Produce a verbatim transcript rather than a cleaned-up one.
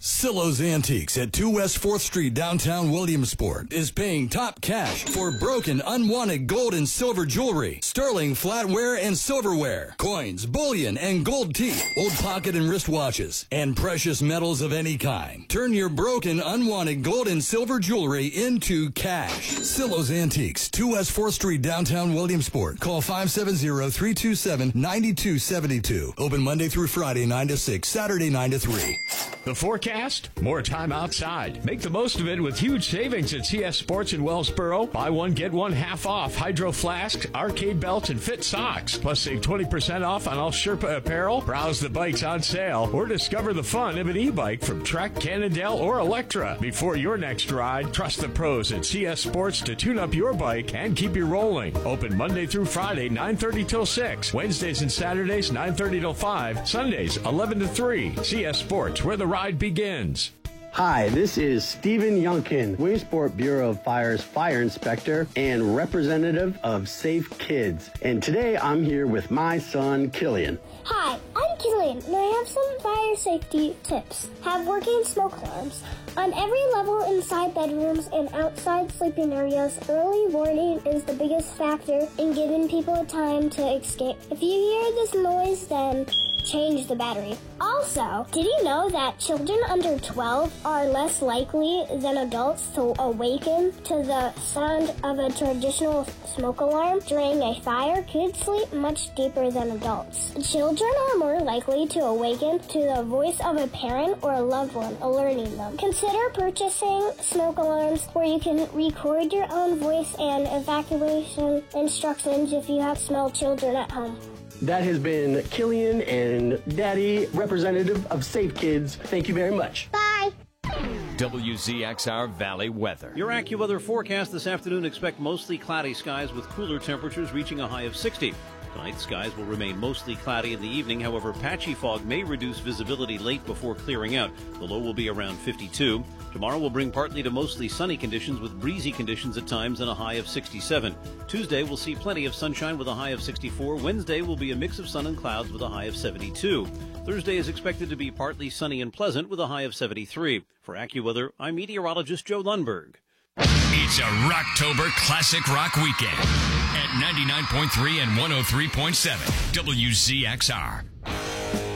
Silo's Antiques at two West fourth Street, downtown Williamsport, is paying top cash for broken, unwanted gold and silver jewelry, sterling flatware and silverware, coins, bullion, and gold teeth, old pocket and wristwatches, and precious metals of any kind. Turn your broken, unwanted gold and silver jewelry into cash. Silo's Antiques, two West fourth Street, downtown Williamsport. Call five seven zero, three two seven, nine two seven two. Open Monday through Friday, nine to six, Saturday, nine to three. The forecast? More time outside. Make the most of it with huge savings at C S Sports in Wellsboro. Buy one, get one half off Hydro Flasks, arcade belts, and fit socks. Plus, save twenty percent off on all Sherpa apparel. Browse the bikes on sale or discover the fun of an e-bike from Trek, Cannondale, or Electra. Before your next ride, trust the pros at C S Sports to tune up your bike and keep you rolling. Open Monday through Friday, nine thirty till six. Wednesdays and Saturdays, nine thirty till five. Sundays, eleven to three. C S Sports, where the ride begins. Hi, this is Stephen Youngkin, Williamsport Bureau of Fire's fire inspector and representative of Safe Kids. And today I'm here with my son, Killian. Hi, I'm Killian, and I have some fire safety tips. Have working smoke alarms. On every level inside bedrooms and outside sleeping areas, early warning is the biggest factor in giving people time to escape. If you hear this noise, then change the battery. Also, did you know that children under twelve are less likely than adults to awaken to the sound of a traditional smoke alarm during a fire? Kids sleep much deeper than adults. Children are more likely to awaken to the voice of a parent or a loved one alerting them. Consider purchasing smoke alarms where you can record your own voice and evacuation instructions if you have small children at home. That has been Killian and Daddy, representative of Safe Kids. Thank you very much. Bye. W Z X R Valley weather. Your AccuWeather forecast this afternoon: expect mostly cloudy skies with cooler temperatures reaching a high of sixty. Tonight, skies will remain mostly cloudy in the evening. However, patchy fog may reduce visibility late before clearing out. The low will be around fifty-two. Tomorrow will bring partly to mostly sunny conditions with breezy conditions at times and a high of sixty-seven. Tuesday will see plenty of sunshine with a high of sixty-four. Wednesday will be a mix of sun and clouds with a high of seventy-two. Thursday is expected to be partly sunny and pleasant with a high of seventy-three. For AccuWeather, I'm meteorologist Joe Lundberg. It's a Rocktober Classic Rock Weekend at ninety-nine point three and one oh three point seven W Z X R.